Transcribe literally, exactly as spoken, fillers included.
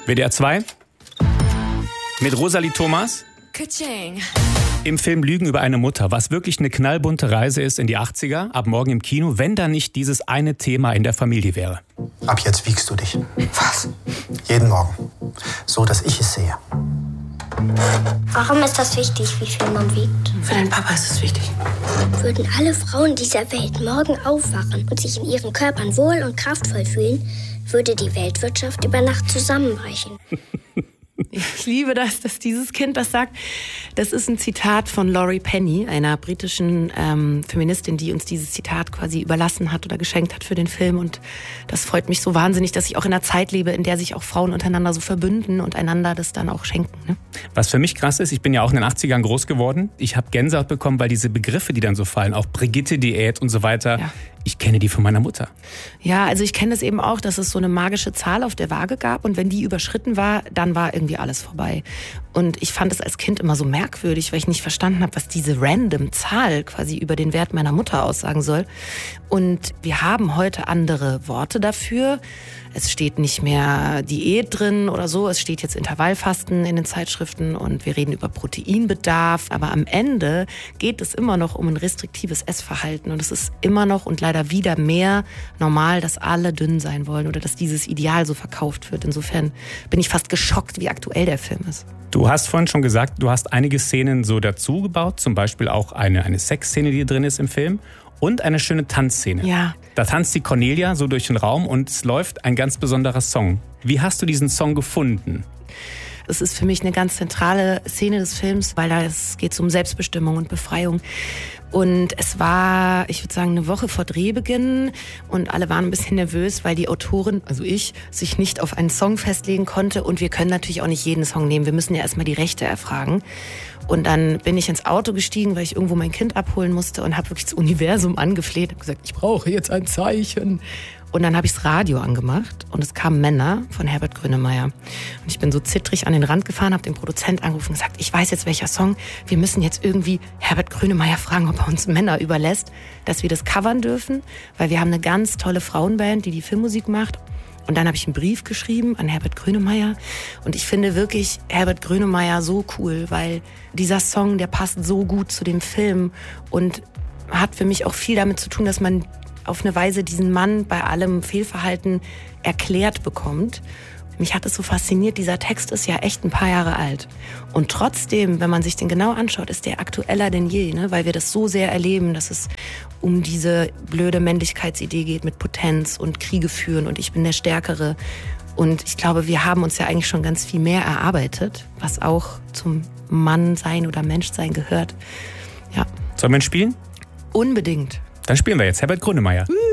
W D R zwei mit Rosalie Thomas. Ka-ching. Im Film Lügen über eine Mutter, was wirklich eine knallbunte Reise ist in die achtziger, ab morgen im Kino, wenn da nicht dieses eine Thema in der Familie wäre. Ab jetzt wiegst du dich. Was? Jeden Morgen. So, dass ich es sehe. Warum ist das wichtig, wie viel man wiegt? Für deinen Papa ist es wichtig. Würden alle Frauen dieser Welt morgen aufwachen und sich in ihren Körpern wohl und kraftvoll fühlen, würde die Weltwirtschaft über Nacht zusammenbrechen. Ich liebe das, dass dieses Kind das sagt. Das ist ein Zitat von Laurie Penny, einer britischen ähm, Feministin, die uns dieses Zitat quasi überlassen hat oder geschenkt hat für den Film. Und das freut mich so wahnsinnig, dass ich auch in einer Zeit lebe, in der sich auch Frauen untereinander so verbünden und einander das dann auch schenken. Ne? Was für mich krass ist, ich bin ja auch in den achtzigern groß geworden. Ich habe Gänsehaut bekommen, weil diese Begriffe, die dann so fallen, auch Brigitte-Diät und so weiter, ja. Ich kenne die von meiner Mutter. Ja, also ich kenne es eben auch, dass es so eine magische Zahl auf der Waage gab und wenn die überschritten war, dann war irgendwie alles vorbei. Und ich fand es als Kind immer so merkwürdig, weil ich nicht verstanden habe, was diese random Zahl quasi über den Wert meiner Mutter aussagen soll. Und wir haben heute andere Worte dafür. Es steht nicht mehr Diät drin oder so, es steht jetzt Intervallfasten in den Zeitschriften und wir reden über Proteinbedarf. Aber am Ende geht es immer noch um ein restriktives Essverhalten und es ist immer noch und leider wieder mehr normal, dass alle dünn sein wollen oder dass dieses Ideal so verkauft wird. Insofern bin ich fast geschockt, wie aktuell der Film ist. Du hast vorhin schon gesagt, du hast einige Szenen so dazu gebaut, zum Beispiel auch eine, eine Sexszene, die drin ist im Film. Und eine schöne Tanzszene. Ja. Da tanzt die Cornelia so durch den Raum und es läuft ein ganz besonderer Song. Wie hast du diesen Song gefunden? Das ist für mich eine ganz zentrale Szene des Films, weil da es geht um Selbstbestimmung und Befreiung. Und es war, ich würde sagen, eine Woche vor Drehbeginn und alle waren ein bisschen nervös, weil die Autorin, also ich, sich nicht auf einen Song festlegen konnte und wir können natürlich auch nicht jeden Song nehmen. Wir müssen ja erstmal die Rechte erfragen. Und dann bin ich ins Auto gestiegen, weil ich irgendwo mein Kind abholen musste und habe wirklich das Universum angefleht. Habe gesagt, ich brauche jetzt ein Zeichen. Und dann habe ich das Radio angemacht und es kamen Männer von Herbert Grönemeyer. Und ich bin so zittrig an den Rand gefahren, habe den Produzent angerufen und gesagt, ich weiß jetzt welcher Song. Wir müssen jetzt irgendwie Herbert Grönemeyer fragen, ob er uns Männer überlässt, dass wir das covern dürfen, weil wir haben eine ganz tolle Frauenband, die die Filmmusik macht. Und dann habe ich einen Brief geschrieben an Herbert Grönemeyer. Und ich finde wirklich Herbert Grönemeyer so cool, weil dieser Song, der passt so gut zu dem Film und hat für mich auch viel damit zu tun, dass man auf eine Weise diesen Mann bei allem Fehlverhalten erklärt bekommt. Mich hat es so fasziniert, dieser Text ist ja echt ein paar Jahre alt. Und trotzdem, wenn man sich den genau anschaut, ist der aktueller denn je, ne? Weil wir das so sehr erleben, dass es um diese blöde Männlichkeitsidee geht mit Potenz und Kriege führen und ich bin der Stärkere. Und ich glaube, wir haben uns ja eigentlich schon ganz viel mehr erarbeitet, was auch zum Mannsein oder Menschsein gehört. Ja. Sollen wir ihn spielen? Unbedingt. Dann spielen wir jetzt Herbert Grönemeyer.